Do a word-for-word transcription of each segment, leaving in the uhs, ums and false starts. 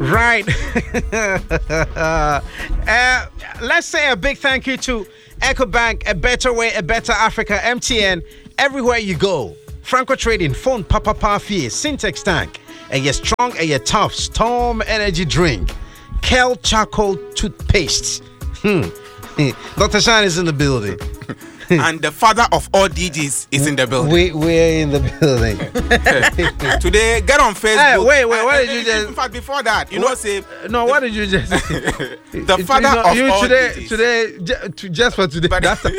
Right. uh, let's say a big thank you to EcoBank, a better way, a better Africa, M T N, everywhere you go. Franco Trading, phone, Papa Parfait, Syntex Tank, and you're strong and you're tough. Storm Energy Drink, Kel Charcoal Toothpaste. Hmm. Doctor Shine is in the building. And the father of all D Js is in the building. We, we're in the building. Today, get on Facebook. Hey, wait, wait, what uh, did you just... In fact, before that, you what? know, say... No, the, what did you just say? The father you know, of you all today, D Js. Today, j- just for today. But, that's a,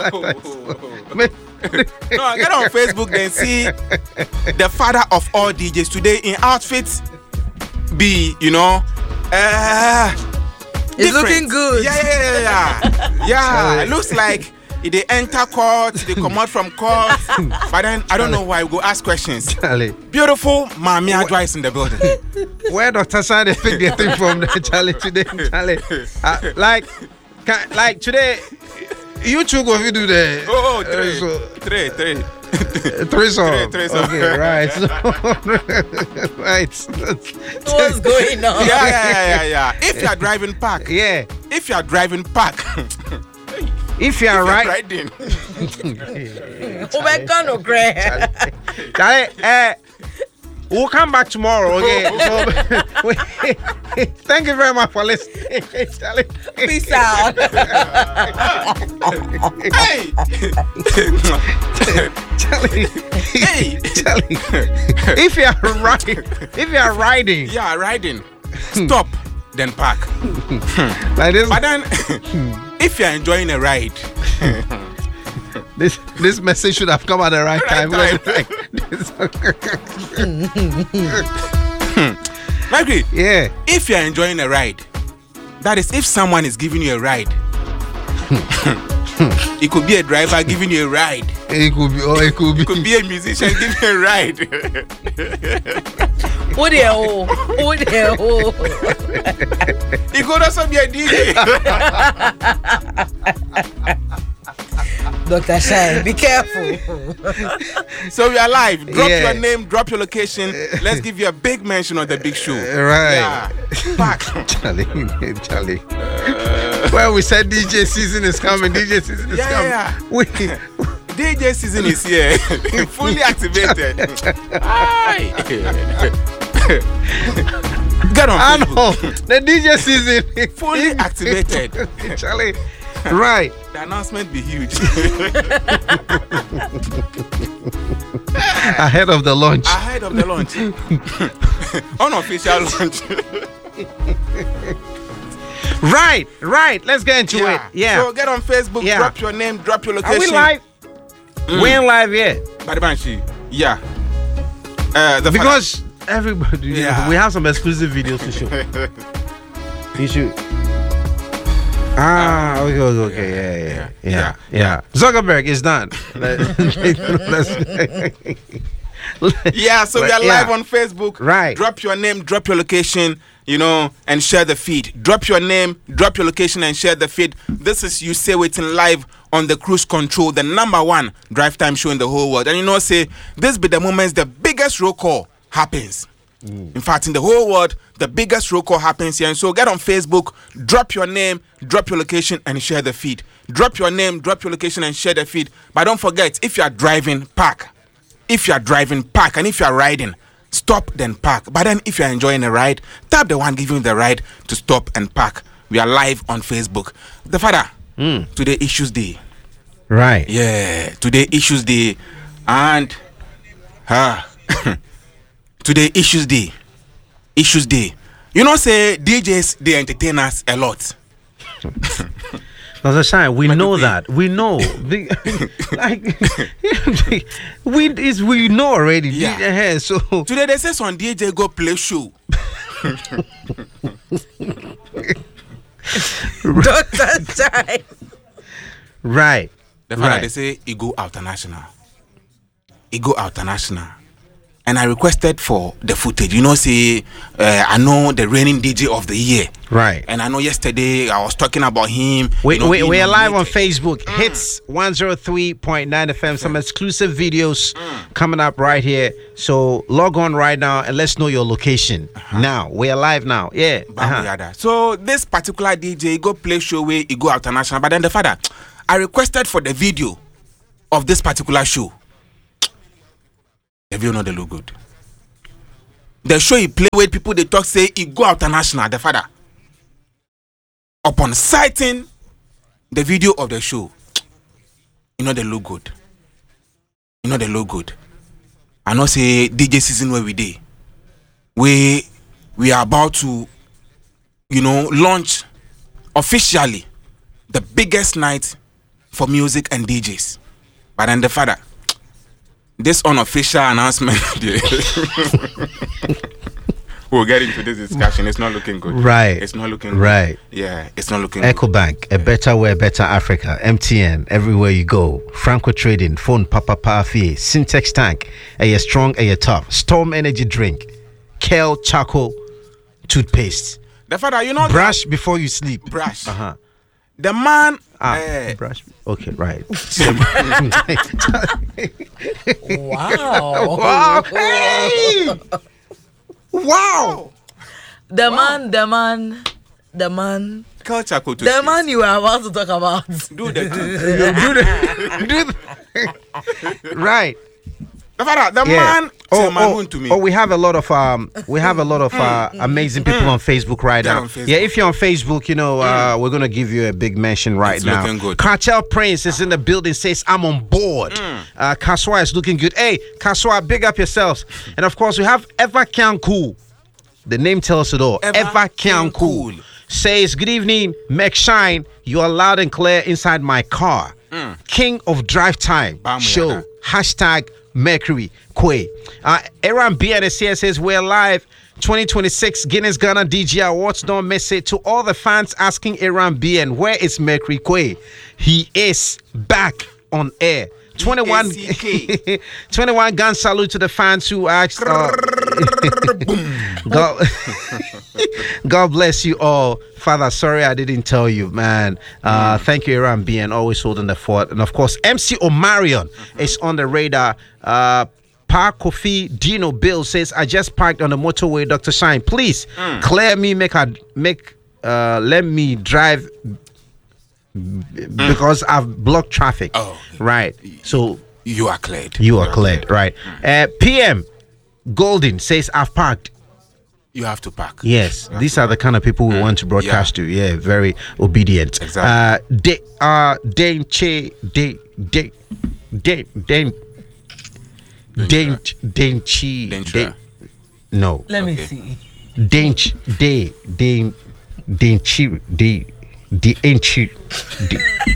no, get on Facebook and see the father of all D Js today in outfits be, you know... Uh, it's looking good. Yeah, yeah, yeah, yeah. Yeah, it looks like... They enter court, they come out from court, but then I don't know why we go ask questions. Charlie. Beautiful Mami Adwa is in the building. Where Doctor Sade pick the thing from, Charlie, today, Charlie? Uh, like, can, like today, you two go do the. Oh, three, uh, so, three, three. Three songs. Three, three songs. Okay, right. So, right. What's going on? Yeah, yeah, yeah, yeah. If you are driving park. Yeah. If you are driving park. If you are right, riding. Oh my God, no great. Charlie, uh, we'll come back tomorrow. Okay. So, thank you very much for listening, Charlie. Peace out. Hey, Charlie. Hey, Charlie. If you are riding, if you are riding, yeah, riding. Stop, then park. Like this. But then. If you're enjoying a ride, this this message should have come at the right, right time. time. Maggie, yeah. If you're enjoying a ride, that is, if someone is giving you a ride, it could be a driver giving you a ride. It could be, or it could be, it could be a musician giving you a ride. Who the hell? Who the hell? It could also be a D J. Doctor Shine, be careful. So we are live. Drop Yeah. your name, drop your location. Let's give you a big mention on the big show. Right. Yeah. Back. Charlie, Charlie. Uh, well, we said D J season is coming. D J season is Yeah, coming. yeah. We, D J season is here. Fully activated. Aye. Get on I Facebook. know. The D J season. Fully activated. Charlie. Right. The announcement be huge. Ahead of the launch. Ahead of the launch. Unofficial launch. Right, right. Let's get into Yeah. it. Yeah. So get on Facebook, Yeah. drop your name, drop your location. Are we live? Mm. We're live, yeah. Badibanshi. Yeah. Uh, the Because everybody, Yeah. we have some exclusive videos to show. You should. Ah, okay, okay, okay, yeah, yeah, yeah, yeah. Yeah. yeah. Zuckerberg is done. Yeah, so we are Yeah. live on Facebook. Right. Drop your name, drop your location, you know, and share the feed. Drop your name, drop your location, and share the feed. This is You Say Waiting live on the Cruise Control, the number one drive time show in the whole world. And you know, say, this be the moments the biggest roll call happens. Mm. In fact, in the whole world, the biggest roll call happens here. And so get on Facebook, drop your name, drop your location, and share the feed. Drop your name, drop your location, and share the feed. But don't forget, if you are driving, park. If you are driving, park. And if you are riding, stop, then park. But then if you are enjoying a ride, tap the one giving you the ride to stop and park. We are live on Facebook. The father, mm. today Issues Day. Right. Yeah, today Issues Day. And uh, today Issues Day. Issues Day. You know, say D Js, they entertain us a lot. Doctor Shine, we But know the- that. We know. The- like, we is we know already. Yeah. Yeah, so Today they say some D J go play show. Doctor Shine. right. The father Right. they say he go international. He go international. and I requested for the footage. You know, say uh, I know the reigning D J of the year, Right. and I know yesterday I was talking about him. We, you know, we, being we're live on nominated. Facebook. Hits one oh three point nine F M. Some exclusive videos coming up right here. So log on right now and let's know your location. Now we're live now. Yeah. Bam, Uh-huh. yada. So this particular D J he go play show where he go international, but then the father, I requested for the video of this particular show. The video not they look good. The show he play with people they talk say he go international. The father, upon sighting the video of the show, you know they look good. You know they look good. I know say D J season where we dey, we we are about to, you know, launch officially the biggest night for music and D Js. But then the father, this unofficial announcement, we'll get into this discussion. It's not looking good. Right. It's not looking good. Right. Yeah, it's not looking good. EcoBank, a better way, better Africa. M T N, everywhere you go. Franco Trading, phone Papa Pafi, Syntex Tank, a you strong, a you tough. Storm Energy Drink, Kale Charcoal Toothpaste. The father, you know, Brush before you sleep. brush. Uh huh. The man, Ah, eh, brush. Okay, right. Wow. Wow. Hey! Wow. The man, the man, the man, culture code. the man you are about to talk about. do the Do the- right. The father, the Yeah. man, Oh, tell my oh, own to me. oh, we have a lot of um, we have a lot of uh, amazing people on Facebook right They're now. on Facebook. Yeah, if you're on Facebook, you know, uh, we're gonna give you a big mention right It's now. looking good. Cartel Prince is in the building. Says I'm on board. Uh, Kaswa is looking good. Hey, Kaswa, big up yourselves. And of course, we have Eva Kyanku. The name tells it all. Eva Eva Kyanku Kyanku. says, "Good evening, Meg Shine. You are loud and clear inside my car. King of Drive Time Bam, show." yada. Hashtag Mercury Quay. Uh, Aaron B N S here says we're live. twenty twenty-six Guinness Ghana D J Awards. Don't miss it. To all the fans asking Aaron B N, where is Mercury Quay? He is back on air. twenty-one, E S C K. twenty-one gun salute to the fans who asked. Uh, God, God bless you all. Father, sorry I didn't tell you, man. Uh, thank you, Aaron B, and always holding the fort. And of course, M C Omarion is on the radar. Uh, Park Kofi Dino Bill says, I just parked on the motorway, Doctor Shine. Please clear me, make a make uh let me drive b- because I've blocked traffic. Oh. Right. So You are cleared. you are cleared, right? Uh, P M Golden says, I've parked. You have to pack. Yes, these are the kind of people we want to broadcast to. Yeah, very obedient. Exactly. Uh, de, uh, Den Che, De, De, De, Den, Den, Den Chi, Dentra. Den- no, Let me Okay. see. Den, Ch- De, Den, Den Chi, De, De, Enchi, De.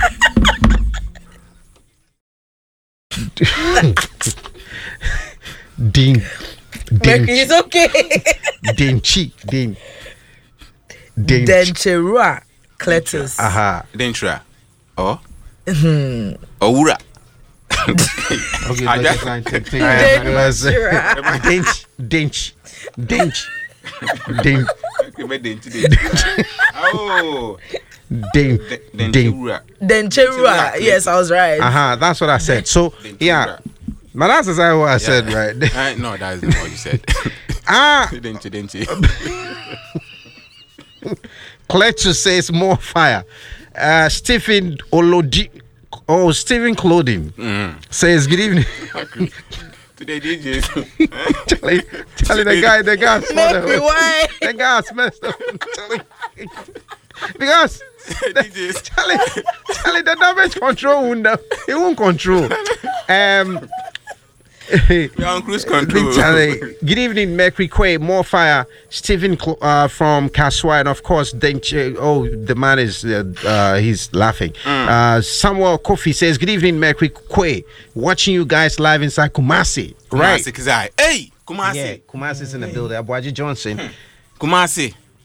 Den, Den, Mercury, it's okay. Den Chi, Den, Den, Dencherua Cletus. aha. Dentra. Or? Owura. Okay, I let's just- line take- take- Dencherua. Dench, dench, dench, dench, Oh, dench, dench. Dentura. Dencherua. Yes, I was right. Uh huh. That's what I said. So yeah, but that's exactly what I said, right? Uh, no, that isn't what you said. Ah, Denchi, denchi. Cletus says more fire. Uh, Stephen Olodi, oh Stephen Clothing says good evening. Today, D Js. Charlie, Charlie, the guy, the guy, smelled Mercury, the, why? the guy messed up. Charlie, because D Js. Charlie, Charlie, the damage control won't, it won't control. Um, We're on cruise control. Big Charlie. Good evening, Mercury Quay, more fire. Stephen Cl- uh, from Kaswa, and of course, Denche. Oh, the man is uh, uh, he's laughing. Uh, Samuel Kofi says, "Good evening, Mercury Quay. Watching you guys live inside Kumasi." Right. Kumasi, Kizai. Hey, Kumasi. Yeah, Kumasi is in the building. Abuaji Johnson. Kumasi.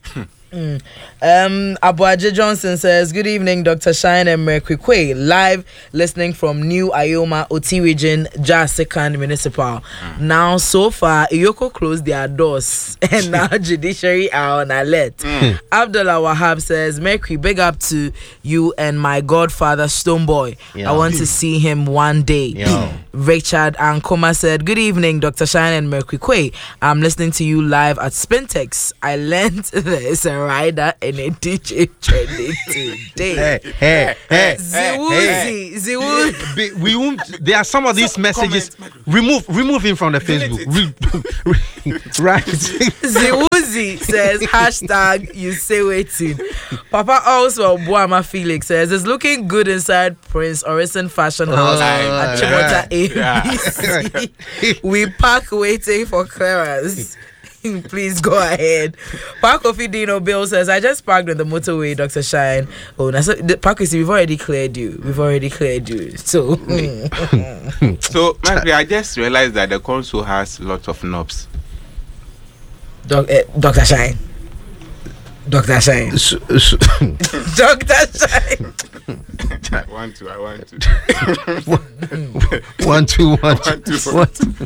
Mm. Um, Abuaje Johnson says, good evening, Doctor Shine and Merkwikwe. Live listening from New Ayoma, Oti Region, Jasikan Municipal. Mm. Now, so far, Iyoko closed their doors and now judiciary are on alert. Mm. Abdullah Wahab says, Merkwi, big up to you and my godfather, Stoneboy. Yeah. I want to see him one day. Yeah. Richard Ankoma said, good evening, Doctor Shine and Merkwikwe. I'm listening to you live at Spintex. I learned this rider and a D J trending today. Hey, hey, hey, Ziwuzi, Ziwuzi. We won't. There are some of these some messages. Comments. Remove, remove him from the Facebook. Re, re, right. Ziwuzi says hashtag you say waiting. Papa also Buama Felix says it's looking good inside Prince Orison Fashion House uh, at Chimota yeah. A B C. We park waiting for clearance. Please go ahead. Paco Fidino Bill says, I just parked on the motorway, Doctor Shine. Oh, that's the Paco, we've already cleared you. We've already cleared you. So, so Margaret, I just realized that the console has lots of knobs. Doc, uh, Doctor Shine. Doctor Shine. So, so Doctor Shine. I want to, I want to. one, two, one, one, two, one,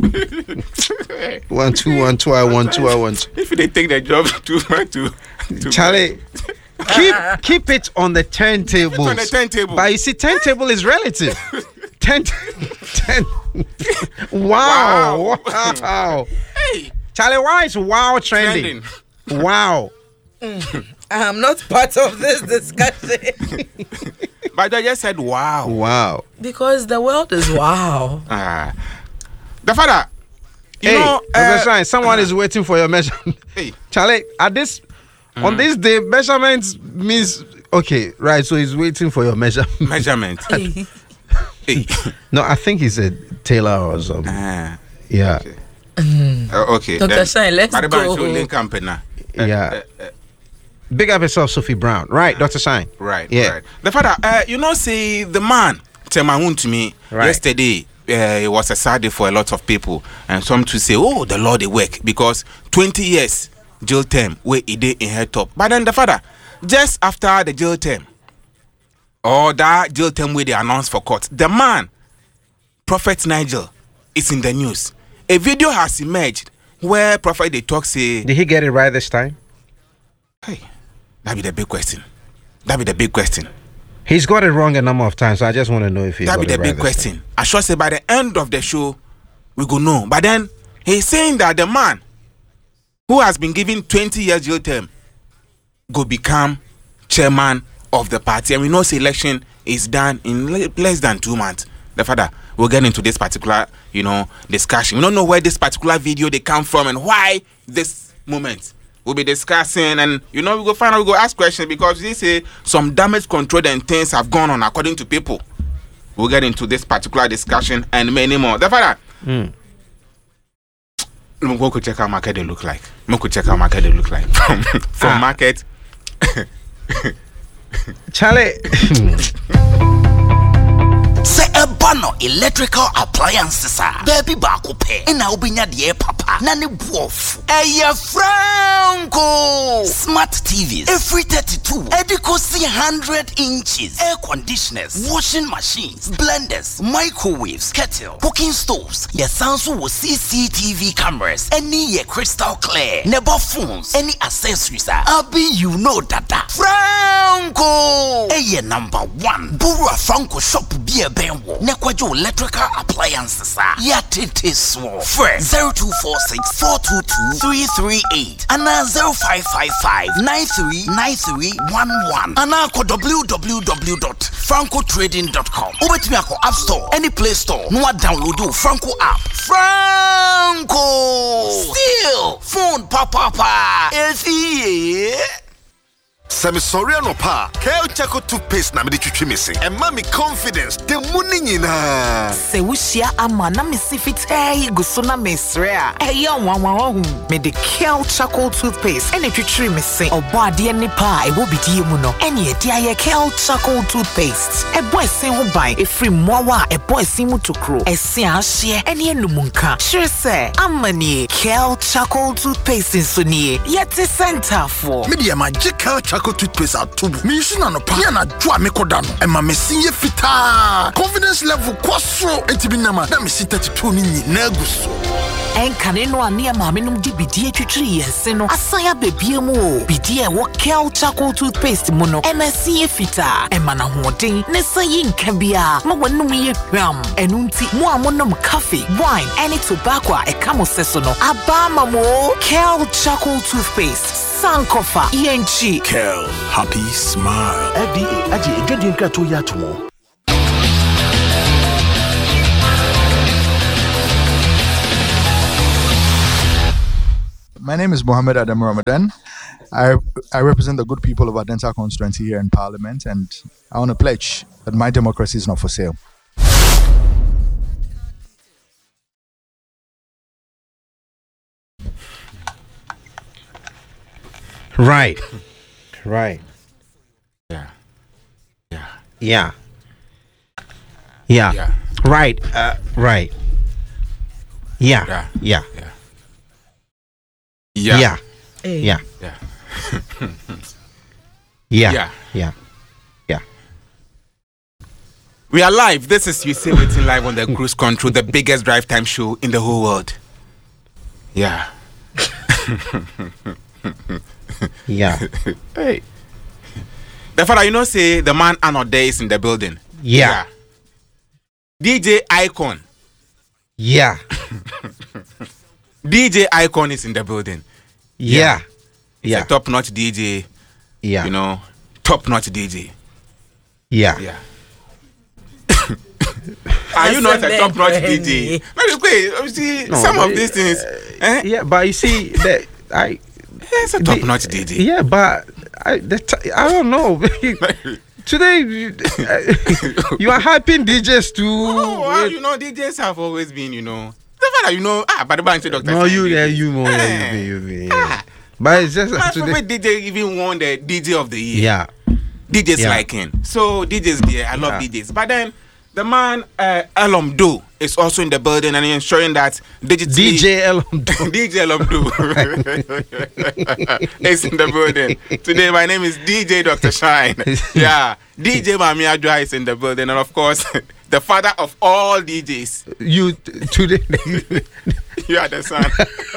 one, two, one, two, I want to, I want to. If they take the job to, to, to Charlie, keep keep it on the turntable. On the turntable. But you see, turntable is relative. ten, ten. Wow, wow, wow. Hey, Charlie, why is wow trending? trending. Wow. Mm. I'm not part of this discussion. But I just said wow. Wow. Because the world is wow. Ah. The father, you hey, know, uh, someone uh, is waiting for your measurement. Hey. Charlie, at this, mm. on this day, measurements means, okay, right, so he's waiting for your measurement. Measurement. Hey. Hey. No, I think he said Taylor or something. Uh, yeah. Okay. Mm. Uh, okay. Doctor Shine, let's go. Yeah. Uh, uh, Big up yourself, Sophie Brown. Right, Doctor Shine. Right, yeah. Right. The father, uh, you know, say the man, Temahun to me, right. yesterday, uh, it was a sad day for a lot of people. And some to say, oh, the Lord, they work. Because twenty years jail term, where he did in her top. But then the father, just after the jail term, or that jail term where they announced for court, the man, Prophet Nigel, is in the news. A video has emerged where Prophet, they talk, say... Did he get it right this time? Hey. That be the big question. That be the big question. He's got it wrong a number of times, so I just want to know if he that got be the it right big question. I should say by the end of the show, we go know. But then he's saying that the man who has been given twenty years jail term go become chairman of the party, and we know the election is done in less than two months. The father, we'll get into this particular, you know, discussion. We don't know where this particular video they come from and why this moment. We'll be discussing, and you know, we go find out, we go ask questions, because they say some damage control and things have gone on according to people. We'll get into this particular discussion and many more. The father, mm. we go check out market they look like. We go check out market they look like from, from ah. market. Charlie. Say a bano electrical appliances are baby baku pay and now be near papa nani wolf a Franco smart T Vs every thirty-two Edicosi one hundred inches air conditioners washing machines blenders microwaves kettle cooking stoves your Samsung with C C T V cameras any ye crystal clear never phones any accessories are abi you know that Franco a number one Bura Franco shop beer benwo nekwajo electrical appliances are yatete small first zero two four six four two two three three eight and zero five five five nine three nine three one one and now w w w dot franco trading dot com over to me app store any play store no download the Franco app. Franco still phone papa pa is here. Sami sorry no pa. Kel Chaco toothpaste na me de twitwi me se. And mommy confidence the money nyina. Se wushia ama na me si fitai guso na mesre a. Eya wanwa hu. Me de Kel Chaco toothpaste ene twitwi me se. Obo ade ni pa e wo bidie mu no. Ene e dia ye Kel Chaco toothpaste. E boy sen ho ban e free mowa e boy sen mu tokro. E se ahye ene enumunka. Sure say amani Kel Chaco toothpaste so nie. Yet center for. Media magic Kel Chaco toothpaste atubu. Me use na no pa. Ya na dwa me koda no. E ma me sinye fita. Confidence level kwasro entibi na ma. Na me si thirty-two ni na guso. En kaneno ani ma me num di bidie twitwi yense no. Asaya bebie mu o. Bidie wo Kel Chaco toothpaste mu no. E ma sinye fita. E ma na hoden ne sayi nka bia. Ma wanum ye hwam. Enu nti mo amonom coffee, wine, any tobacco e kamo seso no. Abama mo Kel Chaco toothpaste. Sankofa Yenchi Kel happy smile. F D A aje edwedi nkrato ya tomo. My name is Mohammed Adam Ramadan. I I represent the good people of Adenta constituency here in Parliament, and I want to pledge that my democracy is not for sale. Right. Right. Yeah. Yeah. Yeah. Yeah. Yeah. Right. Uh, right. Yeah. Yeah. Yeah. Yeah. Yeah. Yeah. Hey. Yeah. Yeah. Yeah. Yeah. Yeah. Yeah. We are live. This is You Say Waiting live on the Cruise Control, the biggest drive time show in the whole world. Yeah. Yeah. Hey. The father, you know, say the man Arnold Day is in the building. Yeah. D J Icon. Yeah. D J Icon is in the building. Yeah. He's Yeah. a top-notch D J. Yeah. You know, top-notch D J. Yeah. Yeah. Are you not a top-notch D J? Very quick. You see, No, some of eh, these things. Eh? Yeah, but you see that I. It's a top-notch D J. Yeah, but I. The t- I don't know. Today, you, you are hyping D Js too. Oh, well, you know, D Js have always been, you know. The fact that you know, ah, but the bank Doctor No, you, yeah, you more, yeah, you, be, you, be, yeah. Ah. But it's just My today. favorite D J even won the D J of the year. Yeah. D Js Yeah. liking. So D Js there, I love Yeah. D Js. But then the man uh, Elom Do is also in the building and ensuring that digitally D J Elom D J Elom Do is in the building. Today my name is D J Doctor Shine. Yeah. D J Mami Adwa is in the building, and of course the father of all D Js. You t- today. You are the son.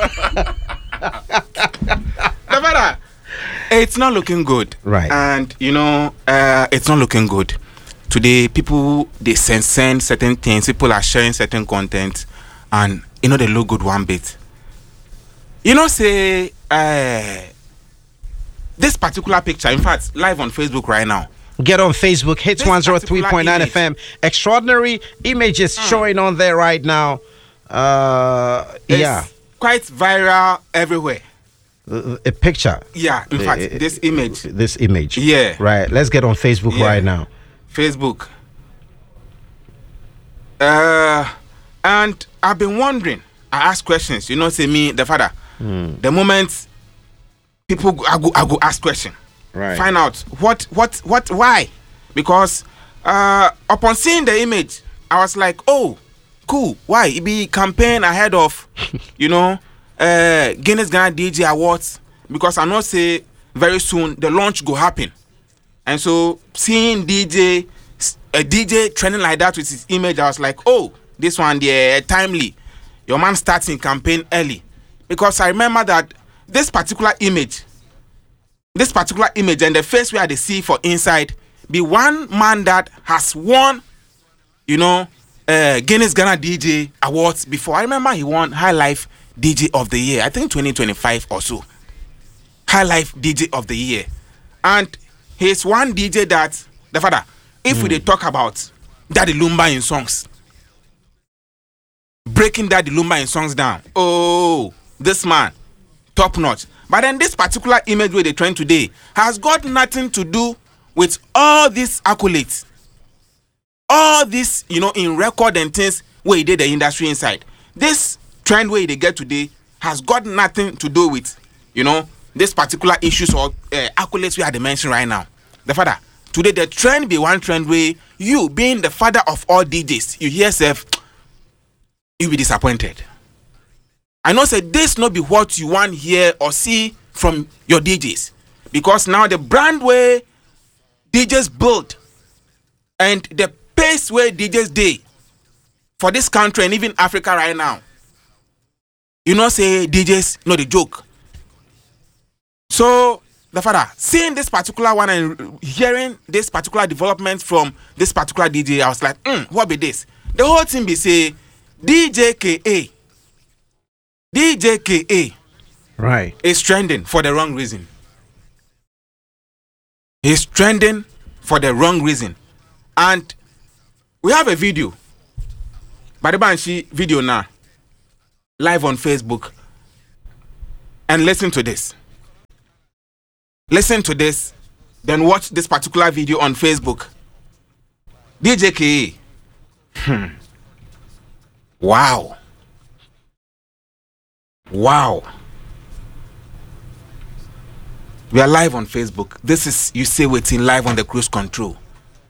The father. It's not looking good. Right. And you know, uh, it's not looking good. Today, people they send, send certain things. People are sharing certain content, and you know they look good one bit. You know, say uh, this particular picture. In fact, live on Facebook right now. Get on Facebook, Hits This one oh three point nine particular F M. Extraordinary images showing on there right now. Uh, It's yeah, quite viral everywhere. a, a picture. Yeah, in fact, Uh, this image, This image. Yeah. Right. Let's get on Facebook Yeah. right now. Facebook. Uh, and I've been wondering. I ask questions. You know, say me, the father. The moment people, go, I go, I go ask question. Right. Find out what, what, what, why? Because uh, upon seeing the image, I was like, oh, cool. Why? It be campaign ahead of, you know, uh, Guinness Ghana D J Awards. Because I know say very soon the launch go happen. And so seeing D J, a D J trending like that with his image, I was like, oh, this one there timely. Your man starting campaign early. Because I remember that this particular image, this particular image and the face where they see for inside, be one man that has won, you know, uh, Guinness Ghana D J Awards before. I remember he won High Life D J of the Year, I think twenty twenty-five or so. High Life D J of the Year. And he's one D J that, the father, if mm. we they talk about Daddy Lumba in songs, breaking Daddy Lumba in songs down, oh, this man, top notch. But then this particular image where they trend today has got nothing to do with all these accolades. All this, you know, in record and things where he did the industry inside. This trend where they get today has got nothing to do with, you know, this particular issues or uh, accolades we are mentioning right now. The father, today the trend be one trend where you, being the father of all D Js, you hear yourself, you be disappointed. I know say this not be what you want hear or see from your D Js, because now the brand way D Js build and the pace where D Js day for this country and even Africa right now, you know say D Js not a joke. So the father seeing this particular one and hearing this particular development from this particular D J, I was like, mm, what be this? The whole thing be say D J K A. D J K A right is trending for the wrong reason. He's trending for the wrong reason. And we have a video. Baribanshi video now. Live on Facebook. And listen to this. Listen to this. Then watch this particular video on Facebook. D J K A. Hmm. Wow. Wow. We are live on Facebook. This is You Say Waiting live on the Cruise Control.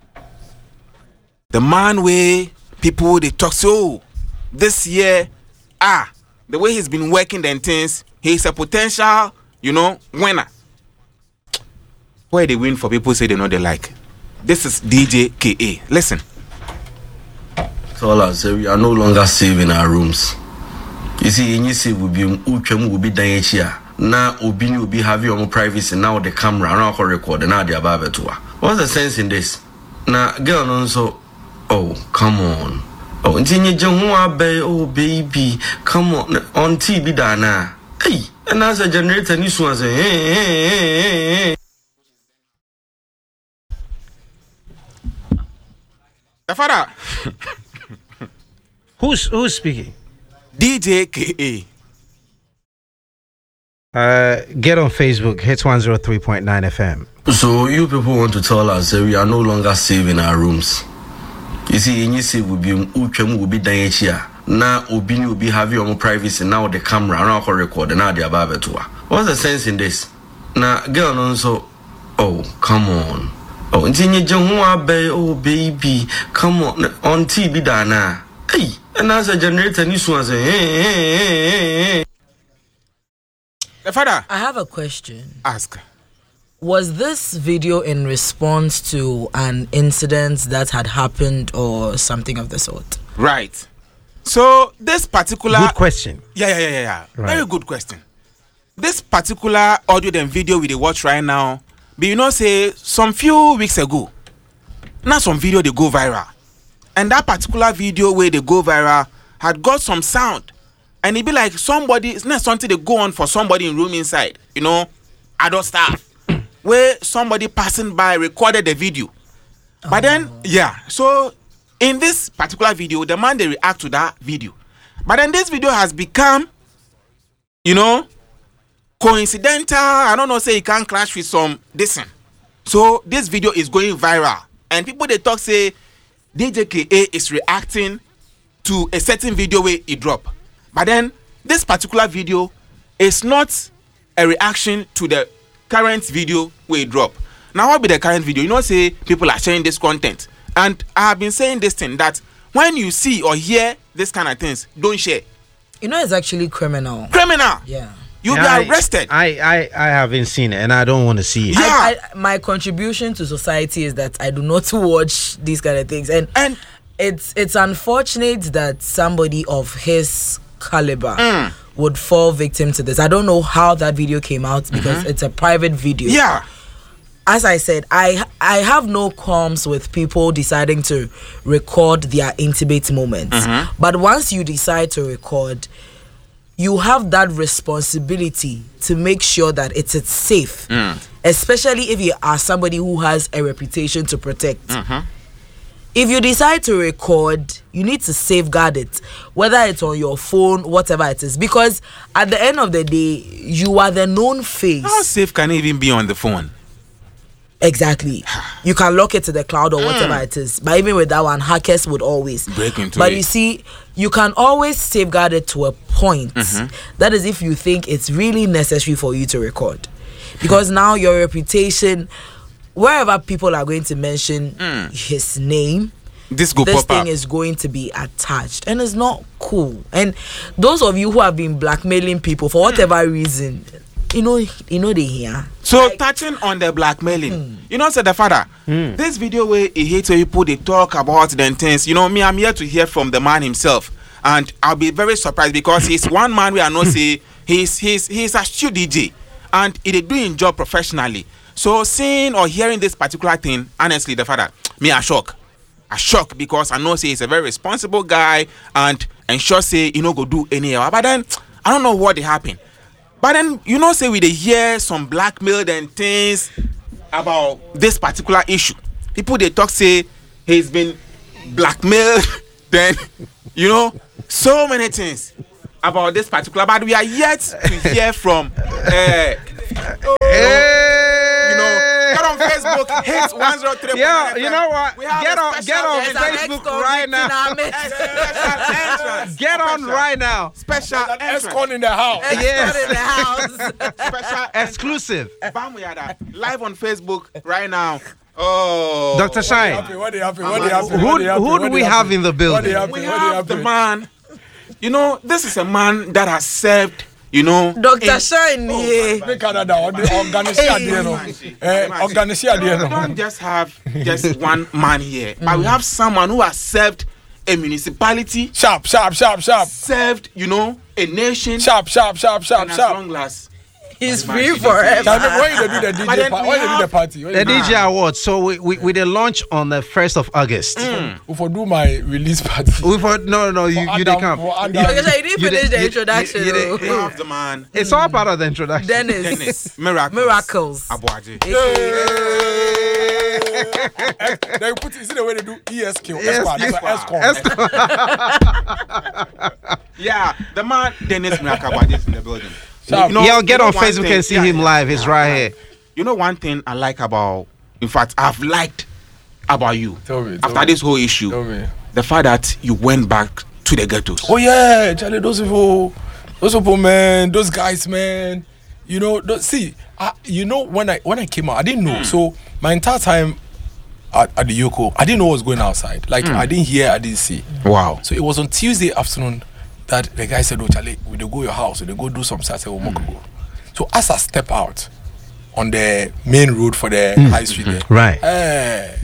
The man way people they talk so this year, ah, the way he's been working the things, he's a potential, you know, winner. Why they win for people say they know they like. This is D J K A. Listen. So I say we are no longer safe in our rooms. You see, in you say will be uchem will be done here. Now Obini will be having your own privacy. Now the camera now for record and now the above to what's the sense in this? Now girl also, oh come on. Oh continue John bay, oh baby, come on on T V dana. Hey, and as a generator this one say hey hey hey hey. The father. who's who's speaking? D J K A. Uh, get on Facebook, hits one oh three point nine F M. So you people want to tell us that we are no longer safe in our rooms. You see, in you say will be uchem will be done here. Now Obini will be having your own privacy. Now the camera now for record and now the above to what's the sense in this? Now girl also, oh come on. Oh continue John bay, oh baby, come on on T V dana. Hey, and as a generator this one say hey hey hey hey. The father, I have a question. Ask. Was this video in response to an incident that had happened or something of the sort? Right. So this particular good question. Yeah, yeah, yeah, yeah, yeah. Right. Very good question. This particular audio and video we they watch right now, but you know, say some few weeks ago, now some video they go viral, and that particular video where they go viral had got some sound. And it be like somebody, it's not something they go on for somebody in room inside, you know, adult staff, where somebody passing by recorded the video. Oh. But then, yeah, so in this particular video, the man they react to that video. But then this video has become, you know, coincidental. I don't know, say it can clash with some this. So this video is going viral. And people they talk say D J K A is reacting to a certain video where it dropped. But then, this particular video is not a reaction to the current video where it drop. Now, what be the current video? You know, say people are sharing this content. And I have been saying this thing that when you see or hear this kind of things, don't share. You know, it's actually criminal. Criminal? Yeah. You'll yeah, be arrested. I, I, I haven't seen it and I don't want to see it. Yeah. I, I, my contribution to society is that I do not watch these kind of things. And, and it's it's unfortunate that somebody of his caliber mm. would fall victim to this. I don't know how that video came out because mm-hmm. it's a private video. Yeah. As I said, I I have no qualms with people deciding to record their intimate moments. Mm-hmm. But once you decide to record, you have that responsibility to make sure that it's, it's safe. Mm. Especially if you are somebody who has a reputation to protect. Mm-hmm. if you decide to record, you need to safeguard it, whether it's on your phone, whatever it is, because at the end of the day, you are the known face. How safe can it even be on the phone? Exactly. You can lock it to the cloud or whatever mm. it is. But even with that one, hackers would always break into but it. You see, you can always safeguard it to a point. Mm-hmm. That is if you think it's really necessary for you to record. Because now your reputation, wherever people are going to mention mm. his name, this, go this thing up. is going to be attached. And it's not cool. And those of you who have been blackmailing people for whatever mm. reason, you know, you know they hear. So like, touching on the blackmailing, mm. you know, said the father, mm. this video where he hates when people they talk about them things. You know, me, I'm here to hear from the man himself, and I'll be very surprised because he's one man where I know say he's he's he's a studio D J, and he doing job professionally. So seeing or hearing this particular thing, honestly, the father, me a shock, a shock because I know say he's a very responsible guy, and and sure say you know go do anyhow. But then I don't know what happened. But then, you know, say we they hear some blackmail and things about this particular issue. People they talk say he's been blackmailed, then, you know, so many things about this particular. But we are yet to hear from, uh, oh, you know, get on Facebook, hits one zero three. Yeah, you know what? Get on, get on Facebook right now. Get on right now. Special escort in the house. Yes. in the house. Special exclusive. Live on Facebook right now. Oh, Doctor Shine. What they happen? What they happen? Who, who do we have in the building? We have the man. You know, this is a man that has served. You know, Doctor Shine, yeah. Canada, organization. We don't just have just one man here, mm. but we have someone who has served a municipality. Sharp, sharp, sharp, sharp. Served, you know, a nation. Sharp, sharp, sharp, sharp, and sharp. As long as he's free forever. Why you do the D J? Why you do the party? The D J Awards. So we we we the launch on the first of August. Mm. We for do my release party. We for no no no you, you didn't come. You, you didn't finish you, the introduction. You, you, you have the man. It's all part of the introduction. Dennis. Dennis. Miracles. Miracles. Abuaji. They put it, is it the way they do E S Q? Yes, Escort. Yeah, the man Dennis Miracles is in the building. So, you know, yeah, get on Facebook thing, and see yeah, him live. He's yeah, right here. You know one thing I like about, in fact, I've liked about you. Tell me, tell after me. this whole issue, tell me. The fact that you went back to the ghettos. Oh yeah, Charlie, those people, those people, man, those guys, man. You know, those, see, I, you know, when I when I came out, I didn't know. Mm. So my entire time at, at the Yoko, I didn't know what was going outside. Like mm. I didn't hear, I didn't see. Wow. So it was on Tuesday afternoon that the guy said, "Oh, Charlie, we go your house, we go do some stuff." I said, "Oh, mm. go." So as I step out on the main road for the mm. high street, there, right? Eh,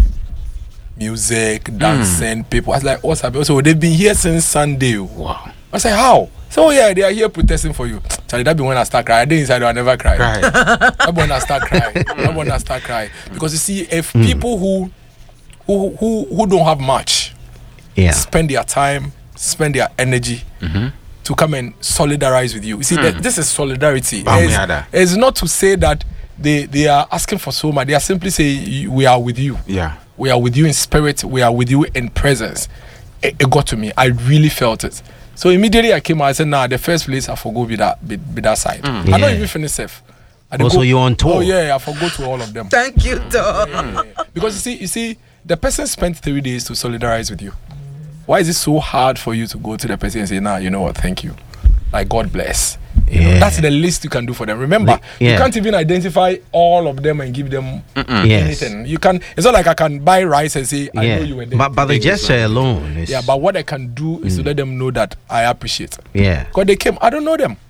music, dancing, mm. people. I was like, "What's happening?" So they've been here since Sunday. Wow. I said, "How?" So yeah, they are here protesting for you. Charlie, that be when I start crying. I didn't inside, I never cry. Right. That when I start crying. That when I start crying. Because you see, if mm. people who who who who don't have much, yeah, spend their time, spend their energy. Mm-hmm. to come and solidarize with you. You see, mm. that this is solidarity. It's, it's not to say that they, they are asking for so much. They are simply saying, we are with you. Yeah. We are with you in spirit. We are with you in presence. It, it got to me. I really felt it. So immediately I came out, I said, nah, the first place I forgo be that, be, be that side. Mm. Yeah. I don't even finish safe. Also, you on tour? Oh, yeah, I forgo to all of them. Thank you, Tom. Yeah. Because you see, you see, the person spent three days to solidarize with you. Why is it so hard for you to go to the person and say, nah, you know what, thank you. Like, God bless. You yeah. know, that's the least you can do for them. Remember, the, yeah. you can't even identify all of them and give them Mm-mm. anything. Yes. You can. It's not like I can buy rice and say, I yeah. know you were there. But, but the gesture alone is... Yeah, but what I can do is mm. to let them know that I appreciate. Yeah. Because they came, I don't know them.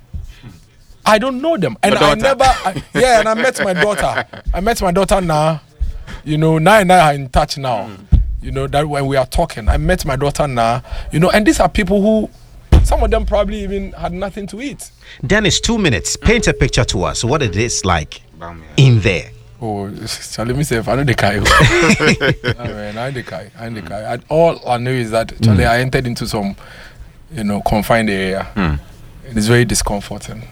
I don't know them. And I never... I, yeah, and I met my daughter. I met my daughter now. You know, now and I are in touch now. Mm. You know, that when we are talking, I met my daughter now, you know, and these are people who, some of them probably even had nothing to eat. Dennis, two minutes. Paint a picture to us. What it is like in there. Oh, Charlie, myself, I know the guy. I mean, I know the guy. I know the guy. All I know is that, Charlie, mm. I entered into some, you know, confined area. Mm. It is very discomforting.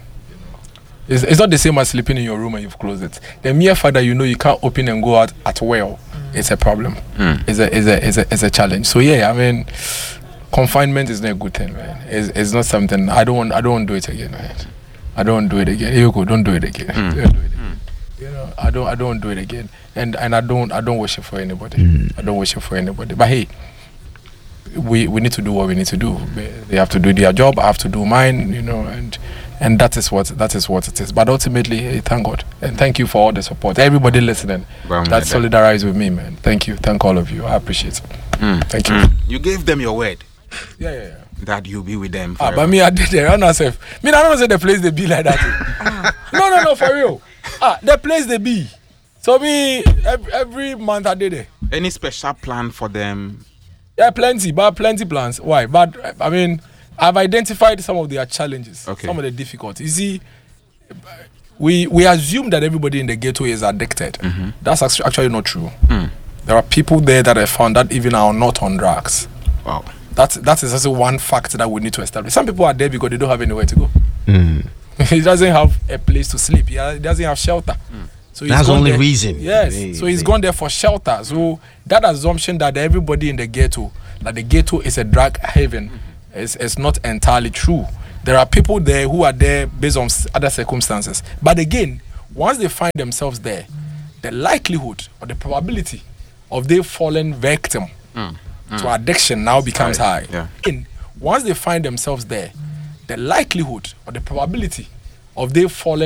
It's, it's not the same as sleeping in your room and you've closed it. The mere fact that you know you can't open and go out at will. Mm. it's a problem. Mm. It's a, it's a, it's a, it's a challenge. So yeah, I mean, confinement is not a good thing, man. It's, it's not something I don't want. I don't want to do it again, man. I don't want to do it again. You go, don't do it again. Mm. Don't do it again. You know, I don't, I don't do it again. And and I don't, I don't wish it for anybody. Mm. I don't wish it for anybody. But hey, we we need to do what we need to do. They have to do their job. I have to do mine. You know, and. And that is what that is what it is. But ultimately, hey, thank God and thank you for all the support. Everybody listening Well, that solidarized with me, man. Thank you, thank all of you. I appreciate it. Mm. Thank you. Mm. You gave them your word. Yeah, yeah, yeah. That you'll be with them. Ah, Forever. but me, I did it. I don't know. Me, I don't say the place they be like that. no, no, no, for real. Ah, the place they be. So me, every, every month I did it. Any special plan for them? Yeah, plenty, but plenty plans. Why? But I mean. I've identified some of their challenges, okay. some of the difficulties. You see, we we assume that everybody in the ghetto is addicted. Mm-hmm. That's actually not true. Mm. There are people there that I found that even are not on drugs. Wow. That's, that is also one fact that we need to establish. Some people are there because they don't have anywhere to go. Mm. He doesn't have a place to sleep. He doesn't have shelter. Mm. So that's the only there. reason. Yes. They, so he's they. gone there for shelter. So that assumption that everybody in the ghetto, that the ghetto is a drug haven, It's, it's not entirely true. There are people there who are there based on other circumstances. But again, once they find themselves there, the likelihood or the probability of they falling victim mm. Mm. to addiction now becomes Sorry. high. Yeah. Again, once they find themselves there, the likelihood or the probability of they falling